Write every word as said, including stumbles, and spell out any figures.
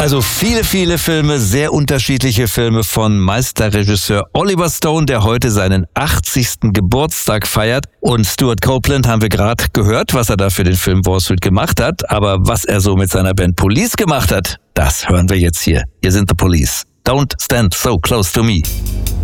Also viele, viele Filme, sehr unterschiedliche Filme von Meisterregisseur Oliver Stone, der heute seinen achtzigsten Geburtstag feiert. Und Stuart Copeland haben wir gerade gehört, was er da für den Film Wall Street gemacht hat. Aber was er so mit seiner Band Police gemacht hat, das hören wir jetzt hier. Hier sind The Police. Don't stand so close to me.